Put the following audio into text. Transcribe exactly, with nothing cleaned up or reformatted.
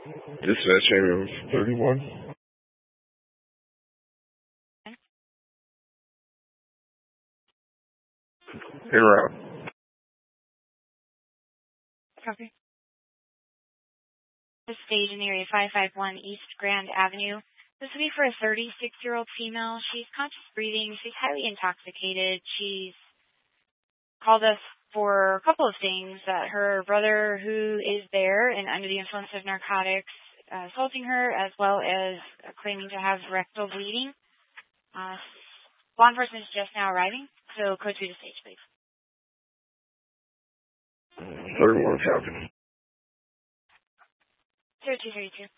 Dispatch area of thirty-one. En route. Copy. The stage in area five five one East Grand Avenue. This will be for a thirty-six-year-old female. She's conscious breathing. She's highly intoxicated. She's called us for a couple of things. Uh, her brother, who is there and under the influence of narcotics, uh, assaulting her, as well as uh, claiming to have rectal bleeding. Uh, law enforcement is just now arriving, so code to the stage, please. thirty-one, copy. zero two thirty-two.